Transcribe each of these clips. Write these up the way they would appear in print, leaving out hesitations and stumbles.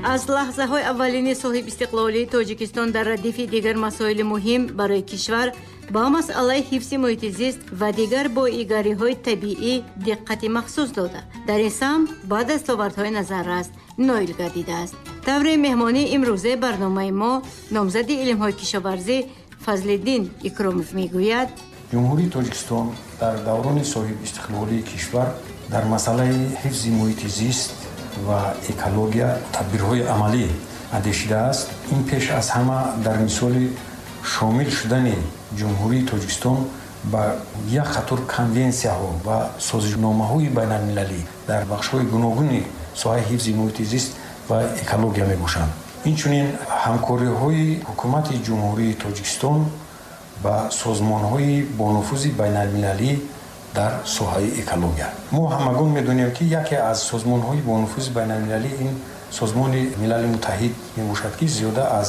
аз лаҳзаҳои аввалини соҳиб истиқлолии Тоҷикистон дар радифи дигар масоили муҳим барои кишвар ба масъалаи ҳифзи муҳити зист ва дигар боигариҳои табиӣ диққати махсус дода, дар ин самт ба дастовардҳои назаррас ноил гардидааст. тавре меҳмонии имрӯзаи барномаи мо номзади илмҳои кишоварзӣ Фазлиддин Икромов мегӯяд: ҷумҳурии Тоҷикистон дар даврони соҳиб истиқлолии кишвар дар масъалаи ҳифзи муҳити зист ва экология тадбирҳои амалӣ андешидааст. ин пеш аз ҳама дар мисоли шомил шудани ҷумҳурии Тоҷикистон ба як қатор конвенсияҳо ва созишномаҳои байналмилалӣ дар бахшҳои гуногуни соҳаи ҳифзи муҳити зист ва экология мебошанд. инчунин ҳамкориҳои ҳукумати ҷумҳурии Тоҷикистон ба созмонҳои бонуфузи байналмилалӣ дар соҳаи экология. мо ҳамагон медонем ки яке аз созмонҳои бонуфузи байналмилалӣ ин созмони милали муттаҳид мебошад ки зиёда аз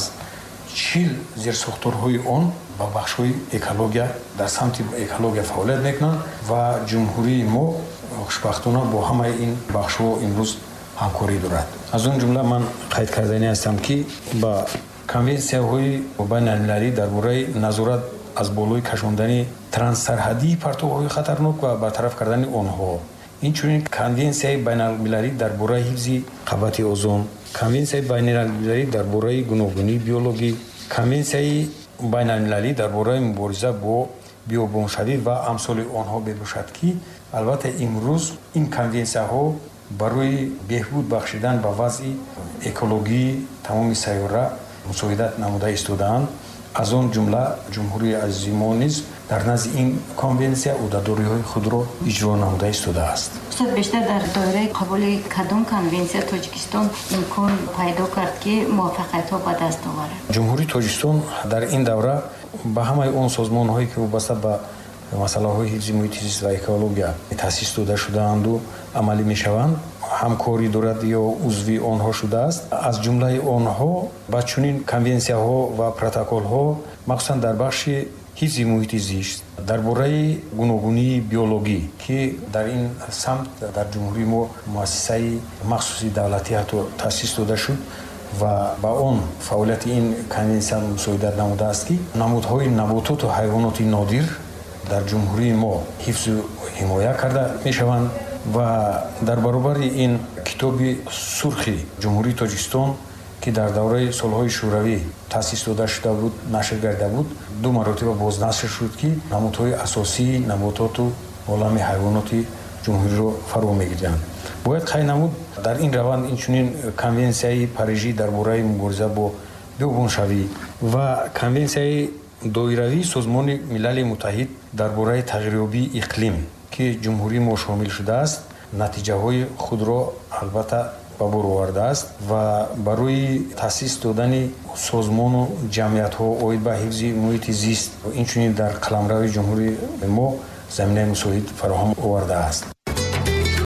40 зерсохторҳои он ба бахшҳои экология дар самти экология фаъолият мекунанд ва ҷумҳурии мо хушбахтона бо ҳамаи ин бахшҳо имрӯз ҳамкорӣ дорад. аз он ҷумла ман қайд кардани ҳастам ки ба конвенсияҳои байналмилалӣ дар бораи назорат аз болои кашондани транссарҳадии партовҳои хатарнок ва бартараф кардани онҳо, инчунин конвенсияи байналмилалӣ дар бораи ҳифзи қабати озон, конвенсияи байналмилалӣ дар бораи гуногунии биологӣ, конвенсияи байналмилалӣ дар бораи мубориза бо биёбоншавӣ ва амсоли онҳо мебошад ки албатта имрӯз ин конвенсияҳо барои беҳбуд бахшидан ба вазъи экологии тамоми сайёра мусоидат намуда истодаанд. аз он ҷумла ҷумҳурии азизи мо низ дар назди ин конвенсия ӯҳдадориҳои худро иҷро намуда истодааст. устод, бештар дар доираи қабули кадом конвенсия Тоҷикистон имкон пайдо кард ки муваффақиятҳо ба даст оварад? ҷумҳурии Тоҷикистон дар ин давра ба ҳамаи он созмонҳое ки вобаста ба масъалаҳои ҳифзи муҳити зист ва экология таъсис дода шудаанду амалӣ мешаванд ҳамкорӣ дорад ё узви онҳо шудааст. аз ҷумлаи онҳо ба чунин конвенсияҳо ва протоколҳо махсусан дар бахши ҳифзи муҳити зист дар бораи гуногунии биологӣ ки дар ин самт дар ҷумҳурии мо муассисаи махсуси давлатӣ ҳатто таъсис дода шуд ва ба он фаъолияти ин конвенсия мусоидат намудааст ки намудҳои набототу ҳайвоноти нодир дар ҷумҳурии мо ҳифзу ҳимоя карда мешаванд ва дар баробари ин китоби сурхи ҷумҳурии Тоҷикистон ки дар давраи солҳои шӯравӣ таъсис дода шуда буд, нашр гарда буд, 2 маротиба бознашр шуд ки намудҳои асосии набототу олами ҳайвоноти ҷумҳуриро фаро мегиранд. бояд қайд намуд дар ин раванд инчунин конвенсияи Парижӣ дар бораи мубориза бо биёбоншавӣ ва конвенсияи доиравии созмони милали муттаҳид дар бораи тағйирёбии иқлим ки ҷумҳурии мо шомил шудааст, натиҷаҳои худро албатта ба бор овардааст ва барои таъсис додани созмону ҷамъиятҳо оид ба ҳифзи муҳити зист инчунин дар қаламрави ҷумҳурии мо заминаи мусоид фароҳам овардааст.